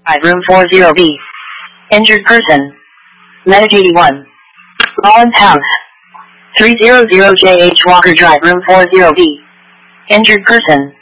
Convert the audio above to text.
Drive, room 40B. Injured person. Medic 81. Rollins House. 300 JH Walker Drive, room 40B. Injured person.